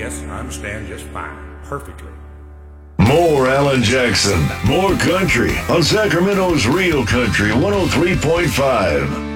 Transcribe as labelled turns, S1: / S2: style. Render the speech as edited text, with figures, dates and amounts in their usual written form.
S1: yes, I understand just fine. Perfectly.
S2: More Alan Jackson, more country on Sacramento's Real Country 103.5.